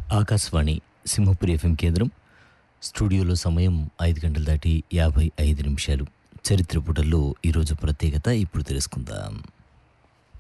Akashvani Simhapuri FM కేంద్రం. స్టూడియోలో సమయం 5 గంటలు దాటి 55 నిమిషాలు. చరిత్ర పుటల్లో ఈరోజు ప్రత్యేకత ఇప్పుడు తెలుసుకుందాం.